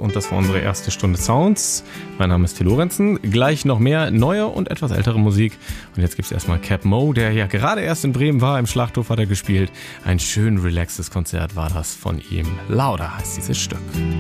und das war unsere erste Stunde Sounds. Mein Name ist Till Lorenzen. Gleich noch mehr neue und etwas ältere Musik. Und jetzt gibt es erstmal Cap Mo, der ja gerade erst in Bremen war. Im Schlachthof hat er gespielt. Ein schön relaxes Konzert war das von ihm. Lauder heißt dieses Stück.